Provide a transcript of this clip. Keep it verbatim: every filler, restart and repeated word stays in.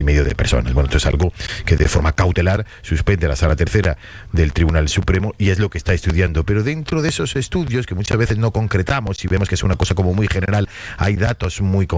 y medio de personas. Bueno, esto es algo que de forma cautelar suspende la Sala Tercera del Tribunal Supremo y es lo que está estudiando. Pero dentro de esos estudios, que muchas veces no concretamos y vemos que es una cosa como muy general, hay datos muy concretos